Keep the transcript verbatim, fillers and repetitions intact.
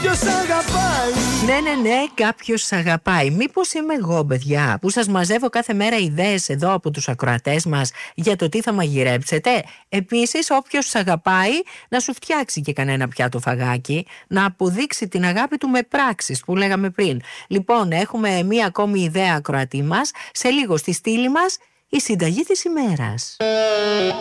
Ποιος αγαπάει. Ναι, ναι, ναι, κάποιος σ' αγαπάει. Μήπως είμαι εγώ, παιδιά, που σας μαζεύω κάθε μέρα ιδέες εδώ από τους ακροατές μας για το τι θα μαγειρέψετε? Επίσης, όποιος σ' αγαπάει, να σου φτιάξει και κανένα πιάτο φαγάκι, να αποδείξει την αγάπη του με πράξεις που λέγαμε πριν. Λοιπόν, έχουμε μία ακόμη ιδέα ακροατή μας. Σε λίγο στη στήλη μας η συνταγή της ημέρας.